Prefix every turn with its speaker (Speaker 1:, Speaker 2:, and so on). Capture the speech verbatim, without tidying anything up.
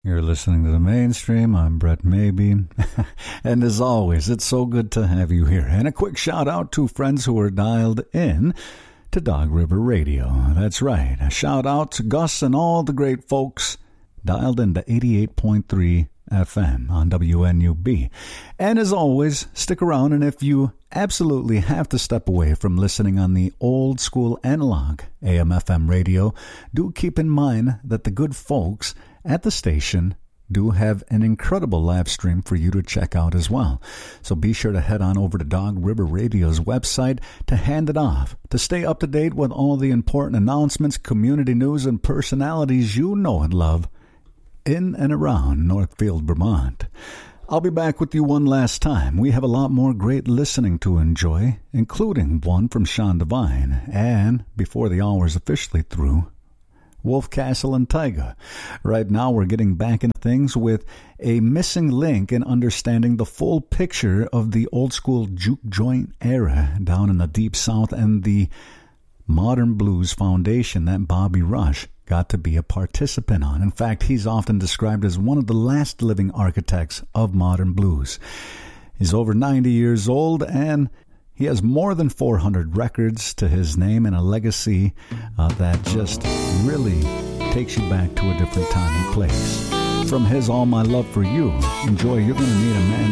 Speaker 1: You're listening to The Mainstream. I'm Brett Maybe. And as always, it's so good to have you here. And a quick shout out to friends who are dialed in to Dog River Radio. That's right. A shout out to Gus and all the great folks dialed into eighty-eight point three F M on W N U B. And as always, stick around, and if you absolutely have to step away from listening on the old school analog A M F M radio, do keep in mind that the good folks at the station do have an incredible live stream for you to check out as well. So be sure to head on over to Dog River Radio's website to hand it off, to stay up to date with all the important announcements, community news, and personalities you know and love in and around Northfield, Vermont. I'll be back with you one last time. We have a lot more great listening to enjoy, including one from Sean Devine, and before the hour's officially through, Wolf Castle and Taiga. Right now we're getting back into things with a missing link in understanding the full picture of the old school juke joint era down in the Deep South and the modern blues foundation that Bobby Rush got to be a participant on. In fact, he's often described as one of the last living architects of modern blues. He's over ninety years old, and he has more than four hundred records to his name and a legacy uh, that just really takes you back to a different time and place. From his All My Love for You, enjoy You're Gonna Need a Man